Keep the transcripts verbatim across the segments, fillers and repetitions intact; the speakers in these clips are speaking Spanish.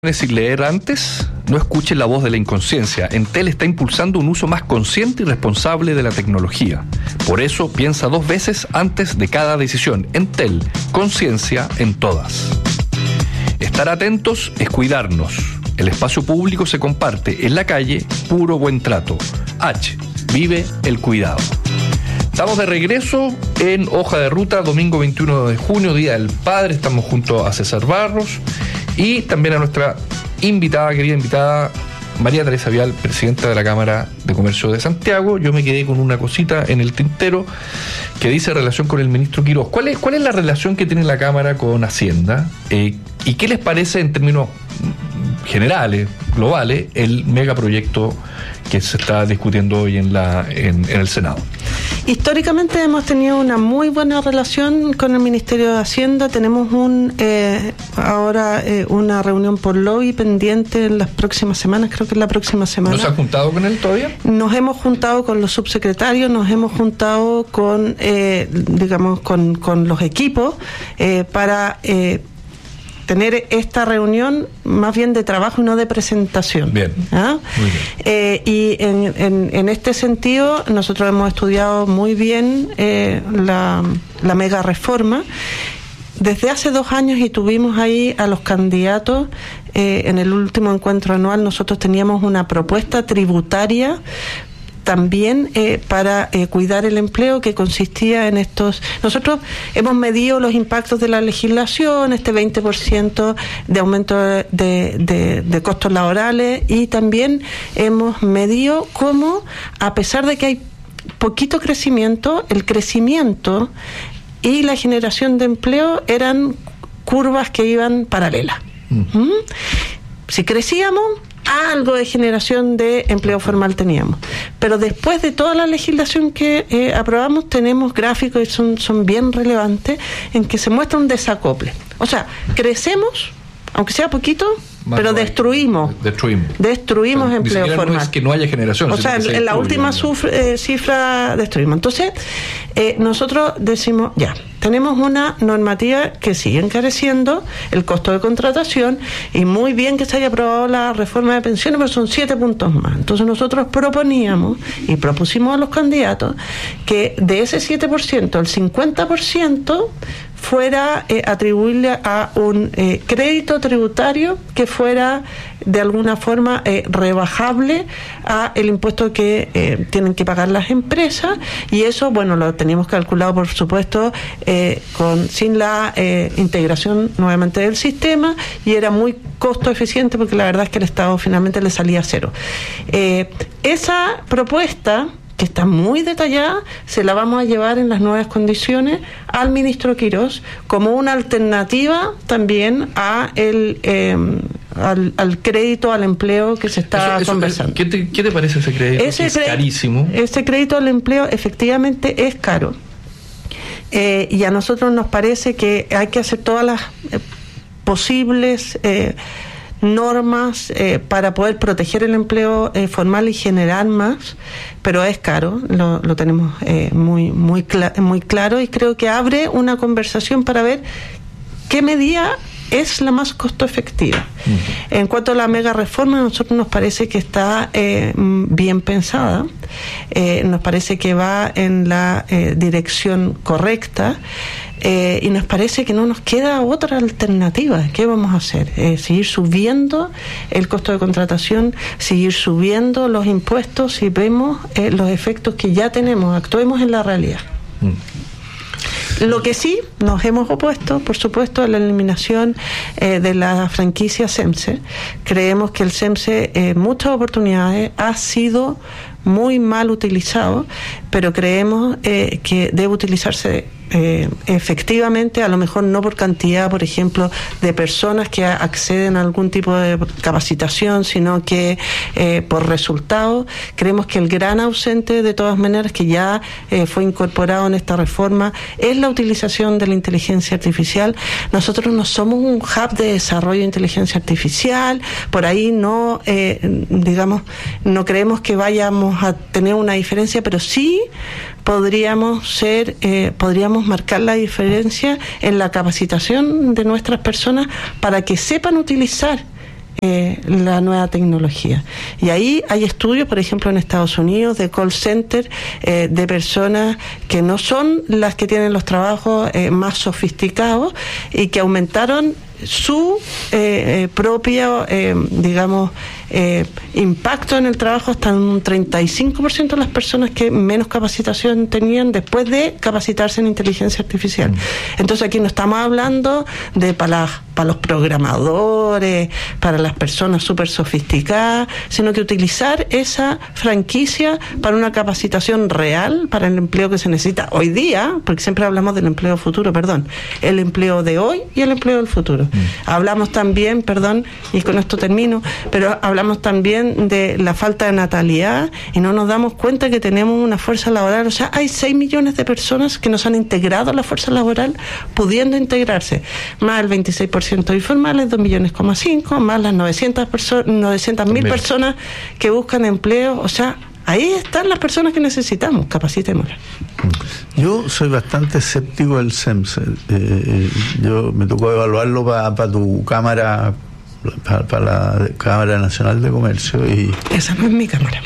Y leer antes, no escuche la voz de la inconsciencia. Entel está impulsando un uso más consciente y responsable de la tecnología. Por eso, piensa dos veces antes de cada decisión. Entel, conciencia en todas. Estar atentos es cuidarnos. El espacio público se comparte. En la calle, puro buen trato. H, vive el cuidado. Estamos de regreso en Hoja de Ruta, domingo veintiuno de junio, Día del Padre. Estamos junto a César Barros y también a nuestra invitada, querida invitada, María Teresa Vial, presidenta de la Cámara de Comercio de Santiago. Yo me quedé con una cosita en el tintero que dice relación con el ministro Quirós. ¿Cuál es, cuál es la relación que tiene la Cámara con Hacienda? Eh, ¿Y qué les parece en términos generales, globales, el megaproyecto que se está discutiendo hoy en, la, en, en el Senado? Históricamente hemos tenido una muy buena relación con el Ministerio de Hacienda. Tenemos un eh, ahora eh, una reunión por lobby pendiente en las próximas semanas, creo que es la próxima semana. ¿No se ha juntado con él todavía? Nos hemos juntado con los subsecretarios, nos hemos juntado con, eh, digamos, con, con los equipos eh, para... Eh, tener esta reunión más bien de trabajo y no de presentación. Bien. ¿Ah? Muy bien. Eh, y en, en, en este sentido, nosotros hemos estudiado muy bien eh, la, la mega reforma. Desde hace dos años y tuvimos ahí a los candidatos eh, en el último encuentro anual. Nosotros teníamos una propuesta tributaria también eh, para eh, cuidar el empleo, que consistía en estos... Nosotros hemos medido los impactos de la legislación, este veinte por ciento de aumento de, de, de costos laborales, y también hemos medido cómo, a pesar de que hay poquito crecimiento, el crecimiento y la generación de empleo eran curvas que iban paralelas. Mm. ¿Mm? Si crecíamos, algo de generación de empleo formal teníamos. Pero después de toda la legislación que eh, aprobamos, tenemos gráficos y son, son bien relevantes, en que se muestra un desacople. O sea, crecemos, aunque sea poquito, más pero destruimos. Destruimos. Destruimos o sea, empleo formal. No es que no haya generación. O sea, en, en la última sufre, eh, cifra destruimos. Entonces, eh, nosotros decimos, ya, tenemos una normativa que sigue encareciendo el costo de contratación, y muy bien que se haya aprobado la reforma de pensiones, pero son siete puntos más. Entonces nosotros proponíamos y propusimos a los candidatos que de ese siete por ciento, el cincuenta por ciento fuera eh, atribuirle a un eh, crédito tributario que fuera de alguna forma eh, rebajable a el impuesto que eh, tienen que pagar las empresas, y eso, bueno, lo teníamos calculado, por supuesto, eh, con sin la eh, integración nuevamente del sistema, y era muy costo eficiente porque la verdad es que el Estado finalmente le salía cero. Eh, esa propuesta, que está muy detallada, se la vamos a llevar en las nuevas condiciones al ministro Quirós como una alternativa también a el eh, al, al crédito al empleo que se está eso, eso, conversando. ¿Qué te, ¿Qué te parece ese crédito? Ese es cre- carísimo. Ese crédito al empleo efectivamente es caro. Eh, y a nosotros nos parece que hay que hacer todas las eh, posibles eh, normas eh, para poder proteger el empleo eh, formal y generar más, pero es caro, lo, lo tenemos eh, muy muy cl- muy claro, y creo que abre una conversación para ver qué medida es la más costo efectiva. Uh-huh. En cuanto a la mega reforma, a nosotros nos parece que está eh, bien pensada, eh, nos parece que va en la eh, dirección correcta, eh, y nos parece que no nos queda otra alternativa. ¿Qué vamos a hacer? Eh, seguir subiendo el costo de contratación, seguir subiendo los impuestos, y vemos eh, los efectos que ya tenemos. Actuemos en la realidad. Uh-huh. Lo que sí nos hemos opuesto, por supuesto, a la eliminación eh, de la franquicia SEMSE. Creemos que el SEMSE en eh, muchas oportunidades ha sido muy mal utilizado, pero creemos eh, que debe utilizarse eh, efectivamente, a lo mejor no por cantidad, por ejemplo, de personas que acceden a algún tipo de capacitación, sino que eh, por resultados. Creemos que el gran ausente, de todas maneras, que ya eh, fue incorporado en esta reforma, es la utilización de la inteligencia artificial. Nosotros no somos un hub de desarrollo de inteligencia artificial, por ahí no, eh, digamos, no creemos que vayamos a tener una diferencia, pero sí podríamos ser, eh, podríamos marcar la diferencia en la capacitación de nuestras personas para que sepan utilizar eh, la nueva tecnología. Y ahí hay estudios, por ejemplo, en Estados Unidos, de call center, eh, de personas que no son las que tienen los trabajos eh, más sofisticados y que aumentaron su eh, eh, propio, eh, digamos, eh, impacto en el trabajo hasta un treinta y cinco por ciento de las personas que menos capacitación tenían después de capacitarse en inteligencia artificial. Entonces aquí no estamos hablando de para, para los programadores, para las personas súper sofisticadas, sino que utilizar esa franquicia para una capacitación real, para el empleo que se necesita hoy día, porque siempre hablamos del empleo futuro, perdón, el empleo de hoy y el empleo del futuro. Mm. Hablamos también, perdón, y con esto termino, pero hablamos también de la falta de natalidad y no nos damos cuenta que tenemos una fuerza laboral, o sea, hay seis millones de personas que nos han integrado a la fuerza laboral pudiendo integrarse, más el veintiséis por ciento informales, dos millones coma cinco, más las novecientas mil personas que buscan empleo, o sea, ahí están las personas que necesitamos, capacitémoslas. Yo soy bastante escéptico del C E M S. Eh, yo me tocó evaluarlo para pa tu cámara, para pa la Cámara Nacional de Comercio y esa no es mi cámara.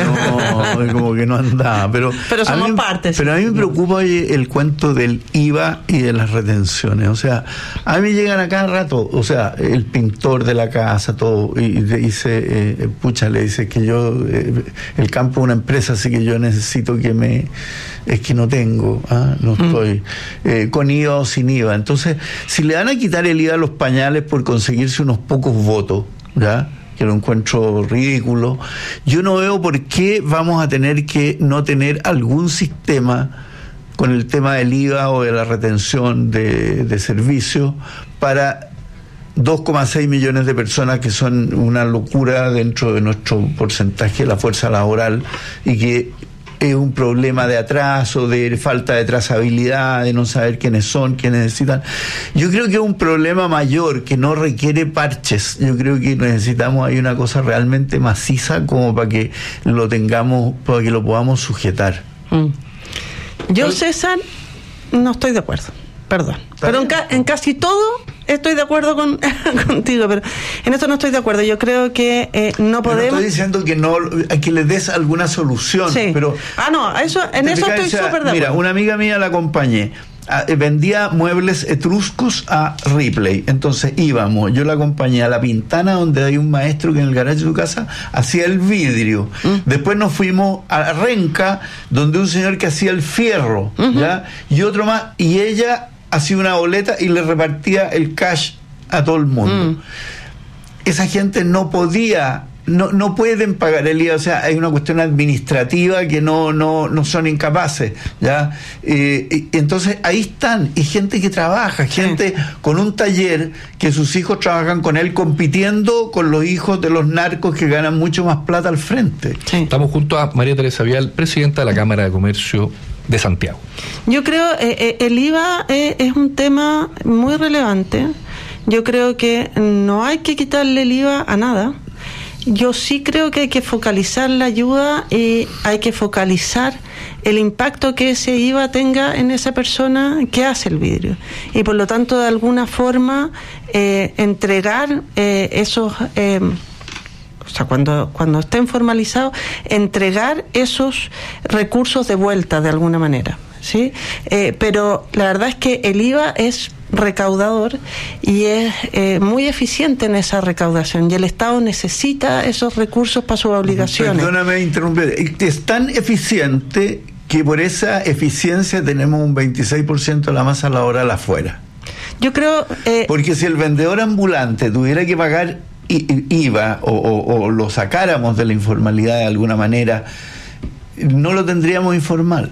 No, como que no andaba, pero pero somos a mí, parte. Pero a mí me preocupa el cuento del I V A y de las retenciones. O sea, a mí llegan a cada rato, o sea, el pintor de la casa, todo, y dice, eh, pucha, le dice que yo, eh, el campo es una empresa, así que yo necesito que me, es que no tengo, ¿ah? no estoy, eh, con I V A o sin I V A. Entonces, si le van a quitar el I V A a los pañales por conseguirse unos pocos votos, ¿ya?, que lo encuentro ridículo, yo no veo por qué vamos a tener que no tener algún sistema con el tema del I V A o de la retención de, de servicios para dos coma seis millones de personas, que son una locura dentro de nuestro porcentaje de la fuerza laboral y que es un problema de atraso, de falta de trazabilidad, de no saber quiénes son, quiénes necesitan. Yo creo que es un problema mayor que no requiere parches. Yo creo que necesitamos ahí una cosa realmente maciza como para que lo tengamos, para que lo podamos sujetar. Mm. Yo, César, no estoy de acuerdo. Perdón. Pero en, ca- en casi todo estoy de acuerdo con contigo, pero en esto no estoy de acuerdo. Yo creo que eh, no podemos. Pero no estoy diciendo que no, que le des alguna solución, sí. pero ah no, eso en eso estoy súper de acuerdo. Mira, una amiga mía la acompañé. Vendía muebles etruscos a Ripley, entonces íbamos, yo la acompañé a La Pintana, donde hay un maestro que en el garaje de su casa hacía el vidrio. Mm. Después nos fuimos a Renca, donde un señor que hacía el fierro, uh-huh. ¿ya? Y otro más, y ella hacía una boleta y le repartía el cash a todo el mundo. Mm. Esa gente no podía, no, no pueden pagar el I V A, o sea, hay una cuestión administrativa que no, no, no son incapaces, ¿ya? Eh, y, entonces ahí están, y gente que trabaja, gente sí. con un taller que sus hijos trabajan con él, compitiendo con los hijos de los narcos que ganan mucho más plata al frente. Sí. Estamos junto a María Teresa Vial, presidenta de la Cámara de Comercio de Santiago. Yo creo eh, eh, el I V A eh, es un tema muy relevante. Yo creo que no hay que quitarle el I V A a nada. Yo sí creo que hay que focalizar la ayuda y hay que focalizar el impacto que ese I V A tenga en esa persona que hace el vidrio. Y por lo tanto, de alguna forma, eh, entregar eh, esos... Eh, o sea, cuando, cuando estén formalizados, entregar esos recursos de vuelta de alguna manera, ¿sí? Eh, pero la verdad es que el I V A es recaudador y es eh, muy eficiente en esa recaudación, y el Estado necesita esos recursos para sus obligaciones. Perdóname interrumpir, es tan eficiente que por esa eficiencia tenemos un veintiséis por ciento de la masa laboral afuera. Yo creo... Eh, Porque si el vendedor ambulante tuviera que pagar I V A o, o, o lo sacáramos de la informalidad de alguna manera, no lo tendríamos informal.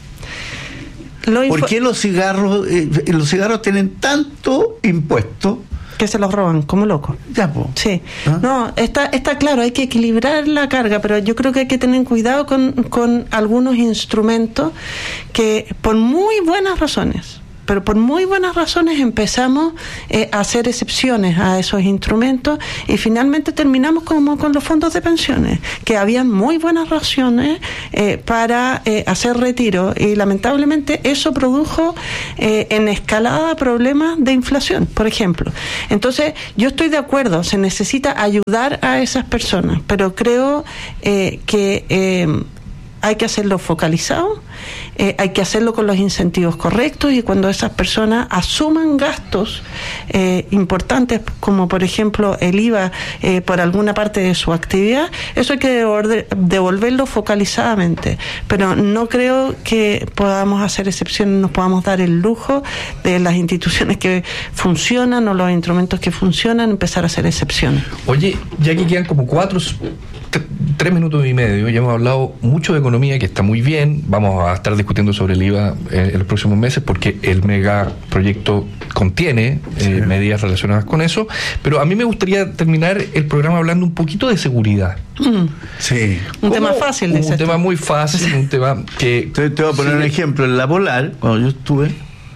Lo info- ¿Por qué los cigarros eh, los cigarros tienen tanto impuesto que se los roban como locos? Ya, po. Sí. ¿Ah? No, está está claro, hay que equilibrar la carga, pero yo creo que hay que tener cuidado con, con algunos instrumentos que, por muy buenas razones, pero por muy buenas razones empezamos eh, a hacer excepciones a esos instrumentos y finalmente terminamos como con los fondos de pensiones, que habían muy buenas razones eh, para eh, hacer retiro, y lamentablemente eso produjo eh, en escalada problemas de inflación, por ejemplo. Entonces, yo estoy de acuerdo, se necesita ayudar a esas personas, pero creo eh, que eh, hay que hacerlo focalizado, eh, hay que hacerlo con los incentivos correctos, y cuando esas personas asuman gastos eh, importantes, como por ejemplo el I V A eh, por alguna parte de su actividad, eso hay que devolver, devolverlo focalizadamente. Pero no creo que podamos hacer excepciones, nos podamos dar el lujo de las instituciones que funcionan o los instrumentos que funcionan, empezar a hacer excepciones. Oye, ya que quedan como cuatro... Tres minutos y medio, ya hemos hablado mucho de economía, que está muy bien, vamos a estar discutiendo sobre el I V A en, en los próximos meses, porque el megaproyecto contiene eh, sí. medidas relacionadas con eso, pero a mí me gustaría terminar el programa hablando un poquito de seguridad. Mm. Sí. Un tema fácil. Un tema esto? muy fácil, un tema que... Te, te voy a poner sí. un ejemplo. En la Polar, cuando yo estuve,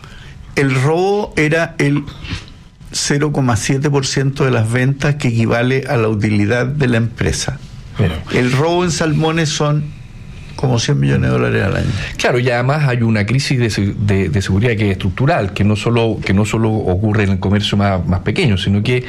el robo era el cero coma siete por ciento de las ventas, que equivale a la utilidad de la empresa. Bueno. El robo en salmones son como cien millones de dólares al año. Claro, y además hay una crisis de, de, de seguridad que es estructural, que no solo que no solo ocurre en el comercio más, más pequeño, sino que eh,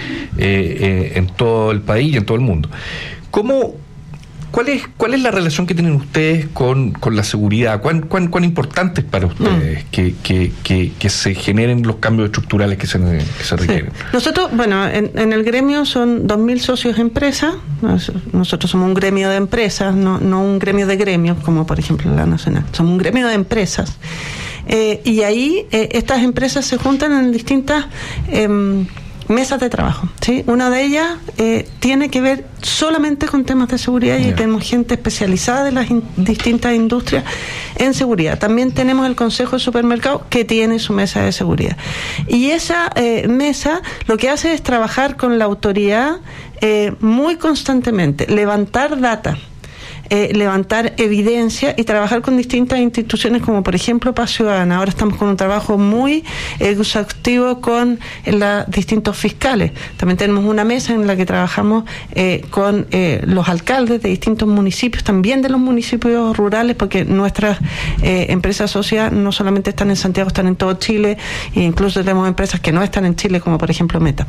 eh, en todo el país y en todo el mundo. ¿Cómo, cuál es cuál es la relación que tienen ustedes con, con la seguridad? ¿Cuán, cuán, cuán importante es para ustedes mm. que, que, que, que se generen los cambios estructurales que se, que se requieren? Sí. Nosotros, bueno, en, en el gremio son dos mil socios de empresa. Nosotros somos un gremio de empresas, no, no un gremio de gremios, como por ejemplo la Nacional. Somos un gremio de empresas. Eh, y ahí eh, estas empresas se juntan en distintas... Eh, mesas de trabajo, ¿sí? Una de ellas eh, tiene que ver solamente con temas de seguridad, y yeah. tenemos gente especializada de las in- distintas industrias en seguridad. También tenemos el Consejo de Supermercados, que tiene su mesa de seguridad. Y esa eh, mesa lo que hace es trabajar con la autoridad eh, muy constantemente, levantar data. Eh, levantar evidencia y trabajar con distintas instituciones, como por ejemplo Paz Ciudadana. Ahora estamos con un trabajo muy exhaustivo con los distintos fiscales. También tenemos una mesa en la que trabajamos eh, con eh, los alcaldes de distintos municipios, también de los municipios rurales, porque nuestras eh, empresas socias no solamente están en Santiago, están en todo Chile, e incluso tenemos empresas que no están en Chile, como por ejemplo Meta.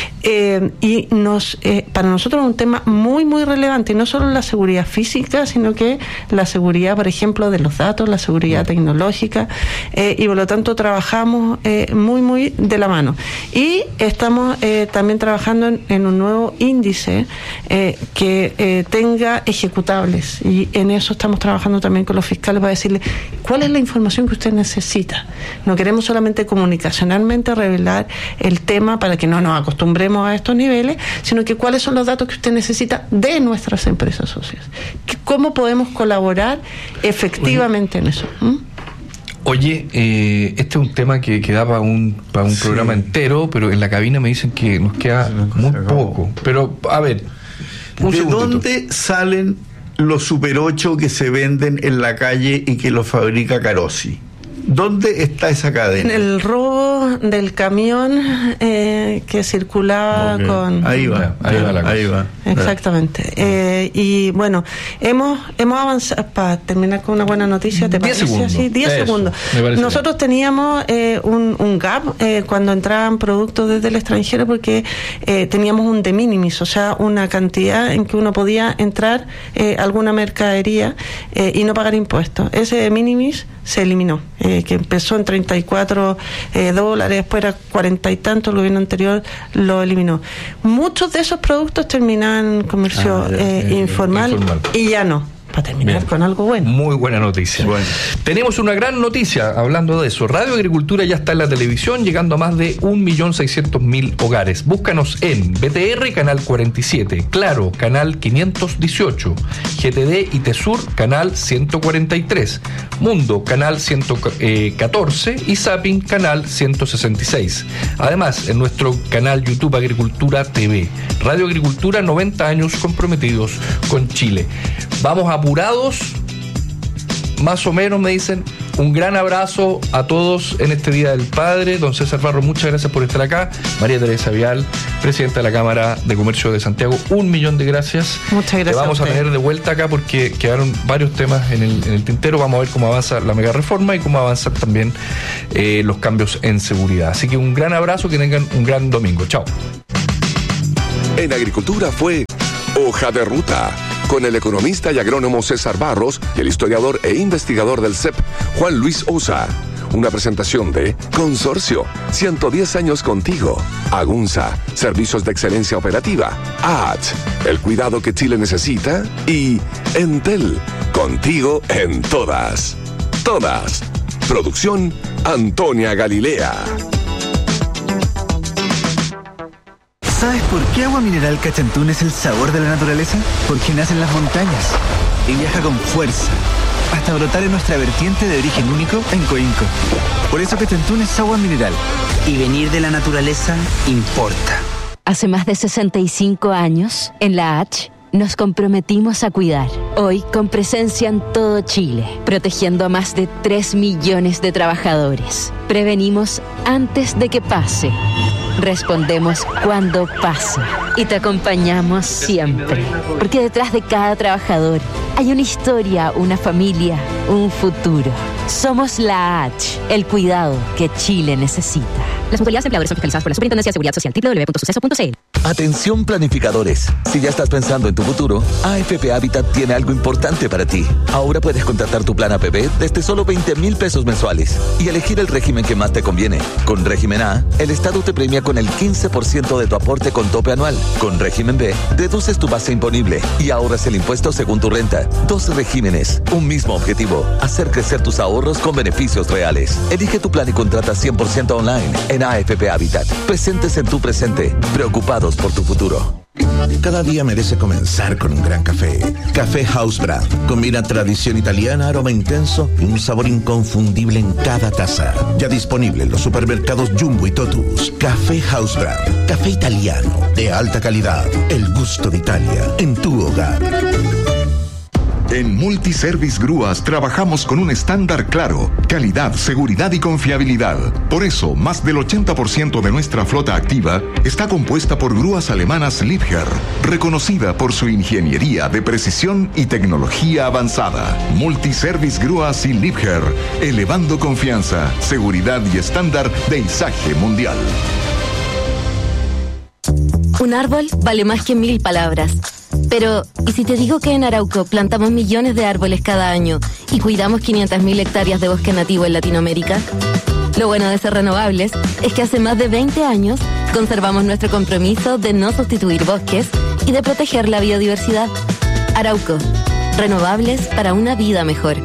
Eh, y nos eh, para nosotros es un tema muy, muy relevante, y no solo la seguridad física, sino que la seguridad, por ejemplo, de los datos, la seguridad tecnológica, eh, y por lo tanto trabajamos eh, muy, muy de la mano. Y estamos eh, también trabajando en, en un nuevo índice eh, que eh, tenga ejecutables, y en eso estamos trabajando también con los fiscales para decirles cuál es la información que usted necesita. No queremos solamente comunicacionalmente revelar el tema para que no nos acostumbremos a estos niveles, sino que cuáles son los datos que usted necesita de nuestras empresas socias. ¿Cómo podemos colaborar efectivamente en eso? ¿Mm? Oye, eh, este es un tema que, que da para un, para un sí. programa entero, pero en la cabina me dicen que nos queda muy poco. Pero, a ver, un ¿de segundito. dónde salen los Super ocho que se venden en la calle y que los fabrica Carosi? ¿Dónde está esa cadena? En el robo del camión eh, que circulaba okay. con... Ahí va, ahí va la cosa. Ahí va. Exactamente. Eh, y bueno, hemos hemos avanzado, para terminar con una buena noticia, ¿te parece? diez segundos. Sí, diez segundos. Nosotros bien. teníamos eh, un, un gap eh, cuando entraban productos desde el extranjero, porque eh, teníamos un de minimis, o sea, una cantidad en que uno podía entrar eh, alguna mercadería eh, y no pagar impuestos. Ese de minimis se eliminó, eh, que empezó en treinta y cuatro eh, dólares, después era cuarenta y tanto, el gobierno anterior lo eliminó. Muchos de esos productos terminaban en comercio ah, ya, eh, eh, informal, informal y ya no. Para terminar bien. Con algo bueno. Muy buena noticia. Bueno. Tenemos una gran noticia hablando de eso. Radio Agricultura ya está en la televisión, llegando a más de un millón seiscientos mil hogares. Búscanos en B T R, canal cuarenta y siete, Claro, canal quinientos dieciocho, G T D y Tesur, canal ciento cuarenta y tres, Mundo, canal ciento catorce y Zapping, canal ciento sesenta y seis. Además, en nuestro canal YouTube Agricultura T V. Radio Agricultura, noventa años comprometidos con Chile. Vamos apurados, más o menos me dicen, Un gran abrazo a todos en este Día del Padre. Don César Barro, muchas gracias por estar acá. María Teresa Vial, presidenta de la Cámara de Comercio de Santiago, un millón de gracias. Muchas gracias. Te vamos a, a tener de vuelta acá porque quedaron varios temas en el, en el tintero. Vamos a ver cómo avanza la mega reforma y cómo avanzan también eh, los cambios en seguridad. Así que un gran abrazo, que tengan un gran domingo. Chao. En Agricultura fue Hoja de Ruta, con el economista y agrónomo César Barros y el historiador e investigador del C E P, Juan Luis Osa. Una presentación de Consorcio, ciento diez años contigo. Agunza, servicios de excelencia operativa. A H, el cuidado que Chile necesita. Y Entel, contigo en todas. Todas. Producción Antonia Galilea. ¿Sabes por qué Agua Mineral Cachantún es el sabor de la naturaleza? Porque nace en las montañas y viaja con fuerza hasta brotar en nuestra vertiente de origen único en Coinco. Por eso Cachantún es agua mineral. Y venir de la naturaleza importa. Hace más de sesenta y cinco años, en la H, nos comprometimos a cuidar. Hoy, con presencia en todo Chile, protegiendo a más de tres millones de trabajadores. Prevenimos antes de que pase. Respondemos cuando pasa y te acompañamos siempre, porque detrás de cada trabajador hay una historia, una familia, un futuro. Somos la H, el cuidado que Chile necesita. Las mutualidades empleadores son fiscalizadas por la Superintendencia de Seguridad Social. doble u doble u doble u punto suceso punto c l. Atención planificadores, si ya estás pensando en tu futuro, A F P Habitat tiene algo importante para ti. Ahora puedes contratar tu plan A P P desde solo veinte mil pesos mensuales y elegir el régimen que más te conviene. Con régimen A, el Estado te premia con el quince por ciento de tu aporte con tope anual. Con régimen B, deduces tu base imponible y ahorras el impuesto según tu renta. Dos regímenes, un mismo objetivo: hacer crecer tus ahorros con beneficios reales. Elige tu plan y contrata cien por ciento online en A F P Habitat. Presentes en tu presente, preocupados por tu futuro. Cada día merece comenzar con un gran café. Café House Brand. Combina tradición italiana, aroma intenso y un sabor inconfundible en cada taza. Ya disponible en los supermercados Jumbo y Totus. Café House Brand. Café italiano de alta calidad. El gusto de Italia en tu hogar. En Multiservice Grúas trabajamos con un estándar claro: calidad, seguridad y confiabilidad. Por eso, más del ochenta por ciento de nuestra flota activa está compuesta por grúas alemanas Liebherr, reconocida por su ingeniería de precisión y tecnología avanzada. Multiservice Grúas y Liebherr, elevando confianza, seguridad y estándar de izaje mundial. Un árbol vale más que mil palabras. Pero, ¿y si te digo que en Arauco plantamos millones de árboles cada año y cuidamos quinientas mil hectáreas de bosque nativo en Latinoamérica? Lo bueno de ser renovables es que hace más de veinte años conservamos nuestro compromiso de no sustituir bosques y de proteger la biodiversidad. Arauco, renovables para una vida mejor.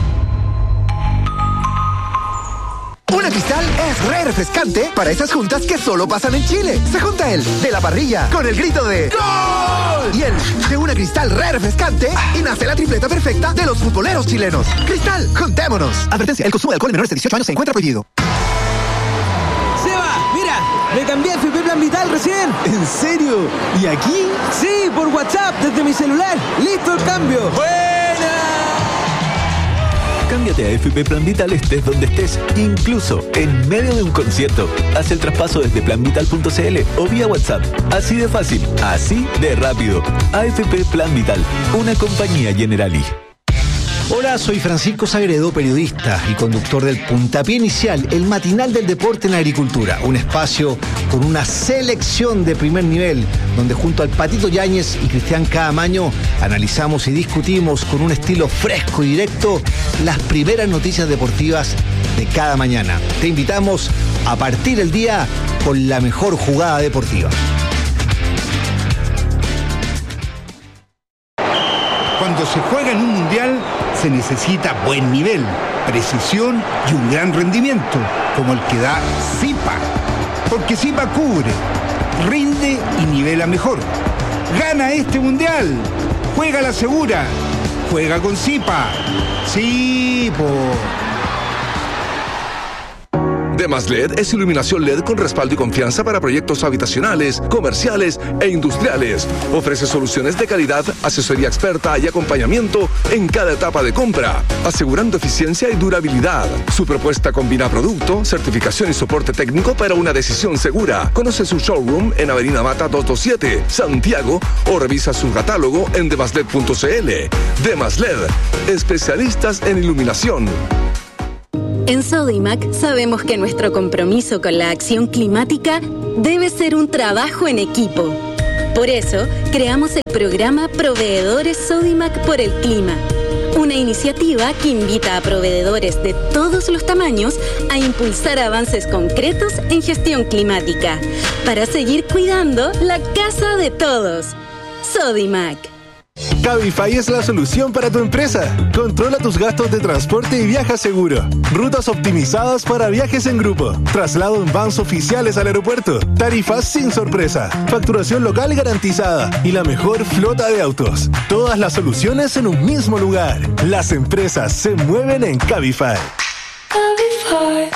Una Cristal es re refrescante para esas juntas que solo pasan en Chile. Se junta el de la parrilla con el grito de ¡Gol! Y el de una Cristal re refrescante y nace la tripleta perfecta de los futboleros chilenos. Cristal, juntémonos. Advertencia, el consumo de alcohol en menores de dieciocho años se encuentra prohibido. ¡Seba! ¡Mira! Me cambié a F P Plan Vital recién. ¿En serio? ¿Y aquí? Sí, por WhatsApp, desde mi celular. ¡Listo el cambio! ¡Buena! Cámbiate a F P Plan Vital estés donde estés, incluso en medio de un concierto. Haz el traspaso desde plan vital punto c l o vía WhatsApp. Así de fácil, así de rápido. A F P Plan Vital, una compañía Generali. Hola, soy Francisco Sagredo, periodista y conductor del Puntapié Inicial, el matinal del deporte en la agricultura. Un espacio con una selección de primer nivel, donde junto al Patito Yáñez y Cristian Caamaño analizamos y discutimos con un estilo fresco y directo las primeras noticias deportivas de cada mañana. Te invitamos a partir el día con la mejor jugada deportiva. Cuando se juega en un mundial, se necesita buen nivel, precisión y un gran rendimiento, como el que da Zipa. Porque Zipa cubre, rinde y nivela mejor. Gana este mundial. Juega la segura. Juega con Zipa. Sí, po. Demas L E D es iluminación L E D con respaldo y confianza para proyectos habitacionales, comerciales e industriales. Ofrece soluciones de calidad, asesoría experta y acompañamiento en cada etapa de compra, asegurando eficiencia y durabilidad. Su propuesta combina producto, certificación y soporte técnico para una decisión segura. Conoce su showroom en Avenida Mata doscientos veintisiete, Santiago, o revisa su catálogo en demasLed punto cl. Demas L E D, especialistas en iluminación. En Sodimac sabemos que nuestro compromiso con la acción climática debe ser un trabajo en equipo. Por eso, creamos el programa Proveedores Sodimac por el Clima, una iniciativa que invita a proveedores de todos los tamaños a impulsar avances concretos en gestión climática, para seguir cuidando la casa de todos. Sodimac. Cabify es la solución para tu empresa. Controla tus gastos de transporte y viaja seguro. Rutas optimizadas para viajes en grupo. Traslado en vans oficiales al aeropuerto. Tarifas sin sorpresa. Facturación local garantizada. Y la mejor flota de autos. Todas las soluciones en un mismo lugar. Las empresas se mueven en Cabify. Cabify.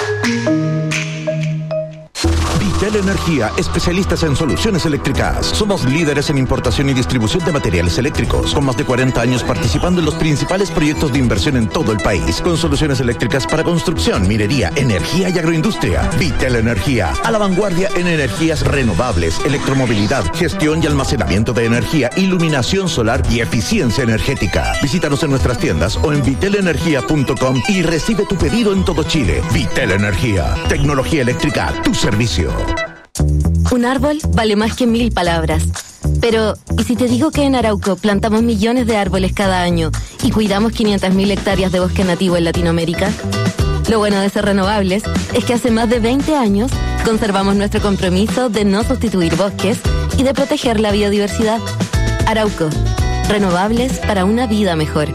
Vitel Energía, especialistas en soluciones eléctricas. Somos líderes en importación y distribución de materiales eléctricos, con más de cuarenta años participando en los principales proyectos de inversión en todo el país, con soluciones eléctricas para construcción, minería, energía y agroindustria. Vitel Energía, a la vanguardia en energías renovables, electromovilidad, gestión y almacenamiento de energía, iluminación solar y eficiencia energética. Visítanos en nuestras tiendas o en vitel energía punto com y recibe tu pedido en todo Chile. Vitel Energía, tecnología eléctrica a tu servicio. Un árbol vale más que mil palabras. Pero, ¿y si te digo que en Arauco plantamos millones de árboles cada año y cuidamos quinientas mil hectáreas de bosque nativo en Latinoamérica? Lo bueno de ser renovables es que hace más de veinte años conservamos nuestro compromiso de no sustituir bosques y de proteger la biodiversidad. Arauco, renovables para una vida mejor.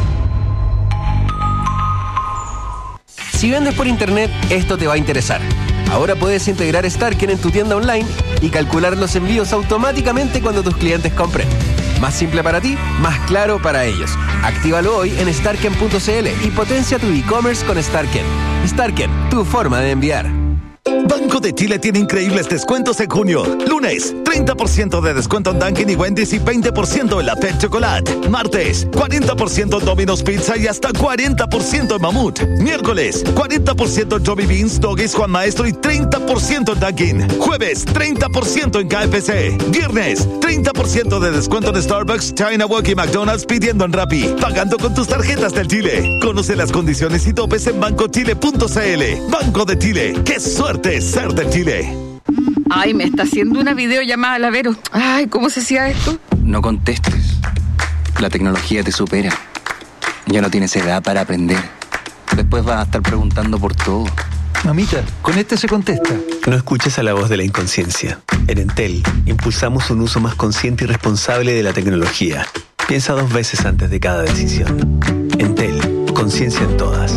Si vendes por internet, esto te va a interesar. Ahora puedes integrar Starken en tu tienda online y calcular los envíos automáticamente cuando tus clientes compren. Más simple para ti, más claro para ellos. Actívalo hoy en starken punto cl y potencia tu e-commerce con Starken. Starken, tu forma de enviar. Banco de Chile tiene increíbles descuentos en junio. Lunes, treinta por ciento de descuento en Dunkin' y Wendy's y veinte por ciento en la Pet Chocolate. Martes, cuarenta por ciento en Domino's Pizza y hasta cuarenta por ciento en Mamut. Miércoles, cuarenta por ciento en Johnny Beans, Doggies, Juan Maestro y treinta por ciento en Dunkin'. Jueves, treinta por ciento en K F C. Viernes, treinta por ciento de descuento en Starbucks, China Walk y McDonald's pidiendo en Rappi. Pagando con tus tarjetas del Chile. Conoce las condiciones y topes en banco chile punto cl. Banco de Chile. ¡Qué suerte ser de Chile! Ay, me está haciendo una videollamada la Vero. Ay, ¿cómo se hacía esto? No contestes. La tecnología te supera. Ya no tienes edad para aprender. Después vas a estar preguntando por todo. Mamita, con este se contesta. No escuches a la voz de la inconsciencia. En Entel, impulsamos un uso más consciente y responsable de la tecnología. Piensa dos veces antes de cada decisión. Entel, conciencia en todas.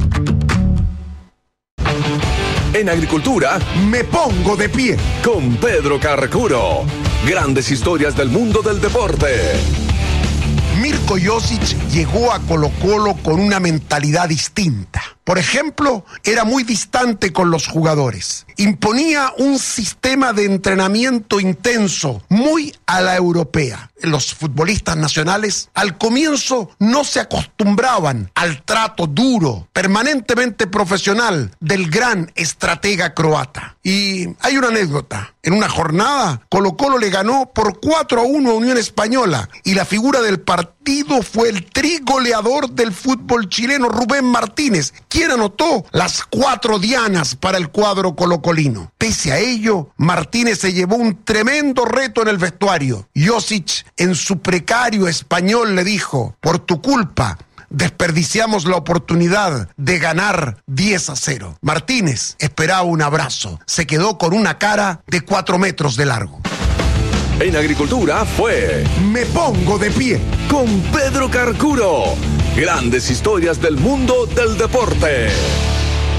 En agricultura, me pongo de pie con Pedro Carcuro. Grandes historias del mundo del deporte. Mirko Josic llegó a Colo-Colo con una mentalidad distinta. Por ejemplo, era muy distante con los jugadores. Imponía un sistema de entrenamiento intenso, muy a la europea. Los futbolistas nacionales al comienzo no se acostumbraban al trato duro, permanentemente profesional del gran estratega croata. Y hay una anécdota. En una jornada, Colo-Colo le ganó por cuatro a uno a Unión Española y la figura del partido fue el trigoleador del fútbol chileno, Rubén Martínez, quien anotó las cuatro dianas para el cuadro colocolino. Pese a ello, Martínez se llevó un tremendo reto en el vestuario. Josic, en su precario español, le dijo: por tu culpa desperdiciamos la oportunidad de ganar diez a cero. Martínez esperaba un abrazo. Se quedó con una cara de cuatro metros de largo. En agricultura fue Me Pongo de Pie con Pedro Carcuro. Grandes historias del mundo del deporte.